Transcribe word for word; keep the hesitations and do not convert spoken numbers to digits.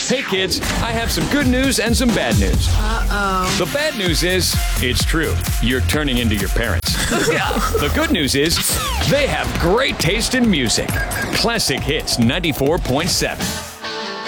Hey kids, I have some good news and some bad news. Uh-oh. The bad news is, it's true. You're turning into your parents. The good news is, they have great taste in music. Classic Hits ninety-four point seven.